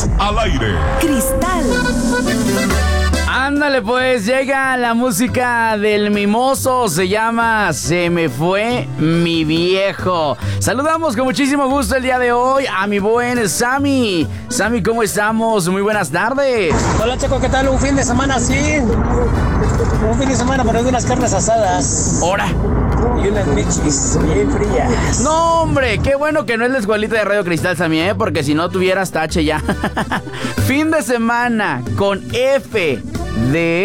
Estamos al aire. Cristal. Ándale pues, llega la música del Mimoso, se llama Se me fue mi viejo. Saludamos con muchísimo gusto el día de hoy a mi buen Sammy. Sammy, ¿cómo estamos? Muy buenas tardes. Hola Checo, ¿qué tal? Un fin de semana así. Un fin de semana para unas carnes asadas. ¡Hora! Y unas michis bien frías. No, hombre, qué bueno que no es la escuelita de Radio Cristal, Sammy, porque si no tuvieras tache ya. Fin de semana con F de